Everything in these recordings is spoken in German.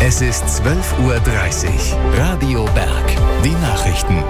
Es ist 12:30 Uhr. Radio Berg. Die Nachrichten.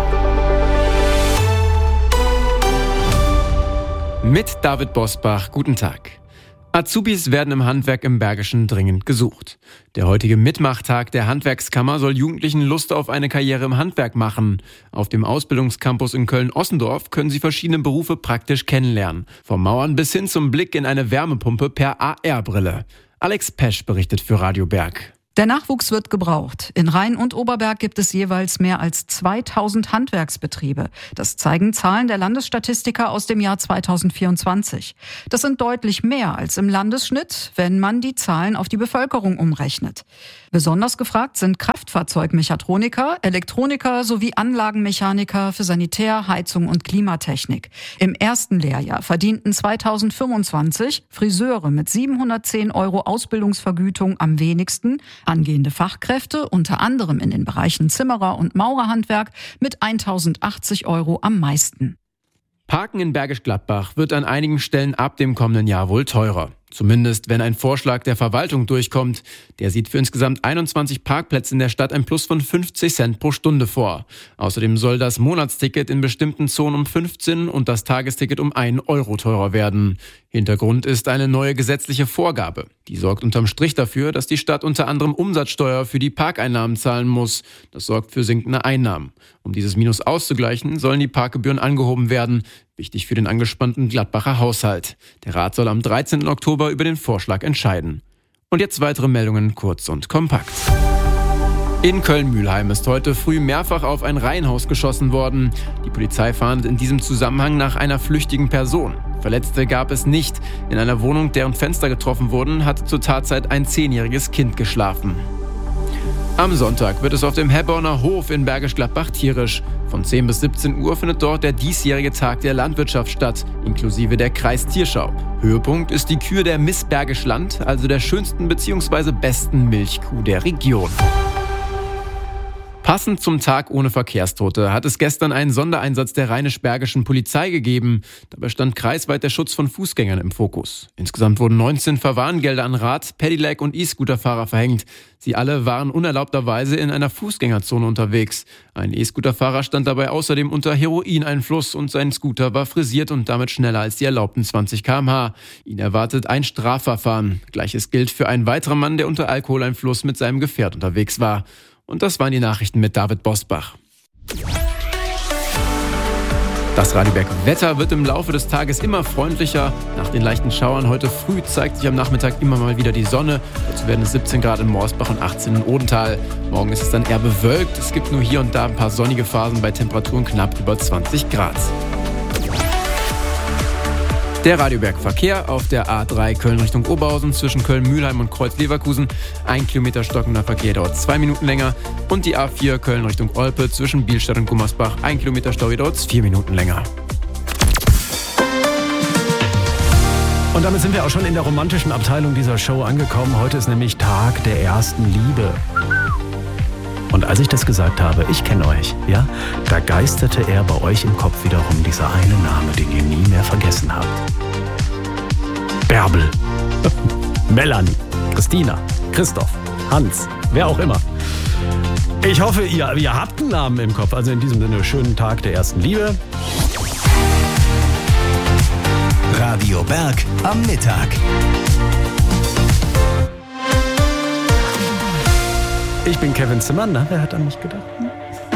Mit David Bosbach, guten Tag. Azubis werden im Handwerk im Bergischen dringend gesucht. Der heutige Mitmachtag der Handwerkskammer soll Jugendlichen Lust auf eine Karriere im Handwerk machen. Auf dem Ausbildungscampus in Köln-Ossendorf können sie verschiedene Berufe praktisch kennenlernen. Vom Mauern bis hin zum Blick in eine Wärmepumpe per AR-Brille. Alex Pesch berichtet für Radio Berg. Der Nachwuchs wird gebraucht. In Rhein und Oberberg gibt es jeweils mehr als 2000 Handwerksbetriebe. Das zeigen Zahlen der Landesstatistiker aus dem Jahr 2024. Das sind deutlich mehr als im Landesschnitt, wenn man die Zahlen auf die Bevölkerung umrechnet. Besonders gefragt sind Kraftfahrzeugmechatroniker, Elektroniker sowie Anlagenmechaniker für Sanitär-, Heizung und Klimatechnik. Im ersten Lehrjahr verdienten 2025 Friseure mit 710 € Ausbildungsvergütung am wenigsten, angehende Fachkräfte, unter anderem in den Bereichen Zimmerer- und Maurerhandwerk, mit 1080 € am meisten. Parken in Bergisch Gladbach wird an einigen Stellen ab dem kommenden Jahr wohl teurer. Zumindest, wenn ein Vorschlag der Verwaltung durchkommt. Der sieht für insgesamt 21 Parkplätze in der Stadt ein Plus von 50 Cent pro Stunde vor. Außerdem soll das Monatsticket in bestimmten Zonen um 15 und das Tagesticket um 1 € teurer werden. Hintergrund ist eine neue gesetzliche Vorgabe. Die sorgt unterm Strich dafür, dass die Stadt unter anderem Umsatzsteuer für die Parkeinnahmen zahlen muss. Das sorgt für sinkende Einnahmen. Um dieses Minus auszugleichen, sollen die Parkgebühren angehoben werden. Wichtig für den angespannten Gladbacher Haushalt. Der Rat soll am 13. Oktober über den Vorschlag entscheiden. Und jetzt weitere Meldungen kurz und kompakt. In Köln-Mülheim ist heute früh mehrfach auf ein Reihenhaus geschossen worden. Die Polizei fahndet in diesem Zusammenhang nach einer flüchtigen Person. Verletzte gab es nicht. In einer Wohnung, deren Fenster getroffen wurden, hatte zur Tatzeit ein 10-jähriges Kind geschlafen. Am Sonntag wird es auf dem Hebborner Hof in Bergisch Gladbach tierisch. Von 10 bis 17 Uhr findet dort der diesjährige Tag der Landwirtschaft statt, inklusive der Kreistierschau. Höhepunkt ist die Kür der Miss Bergisch Land, also der schönsten bzw. besten Milchkuh der Region. Passend zum Tag ohne Verkehrstote hat es gestern einen Sondereinsatz der rheinisch-bergischen Polizei gegeben. Dabei stand kreisweit der Schutz von Fußgängern im Fokus. Insgesamt wurden 19 Verwarngelder an Rad-, Pedelec- und E-Scooterfahrer verhängt. Sie alle waren unerlaubterweise in einer Fußgängerzone unterwegs. Ein E-Scooterfahrer stand dabei außerdem unter Heroineinfluss und sein Scooter war frisiert und damit schneller als die erlaubten 20 km/h. Ihn erwartet ein Strafverfahren. Gleiches gilt für einen weiteren Mann, der unter Alkoholeinfluss mit seinem Gefährt unterwegs war. Und das waren die Nachrichten mit David Bosbach. Das Radio Berg Wetter wird im Laufe des Tages immer freundlicher. Nach den leichten Schauern heute früh zeigt sich am Nachmittag immer mal wieder die Sonne. Dazu werden es 17 Grad in Morsbach und 18 in Odenthal. Morgen ist es dann eher bewölkt. Es gibt nur hier und da ein paar sonnige Phasen bei Temperaturen knapp über 20 Grad. Der Radioberg-Verkehr auf der A3 Köln Richtung Oberhausen zwischen Köln-Mülheim und Kreuz-Leverkusen. 1 Kilometer stockender Verkehr dauert 2 Minuten länger. Und die A4 Köln Richtung Olpe zwischen Bielstadt und Gummersbach. 1 Kilometer Stau dauert 4 Minuten länger. Und damit sind wir auch schon in der romantischen Abteilung dieser Show angekommen. Heute ist nämlich Tag der ersten Liebe. Und als ich das gesagt habe, ich kenne euch, ja, da geisterte er bei euch im Kopf wiederum dieser eine Name, den ihr nie mehr vergessen habt. Bärbel, Melanie, Christina, Christoph, Hans, wer auch immer. Ich hoffe, ihr habt einen Namen im Kopf. Also in diesem Sinne, schönen Tag der ersten Liebe. Radio Berg am Mittag. Ich bin Kevin Zimmermann, wer hat an mich gedacht?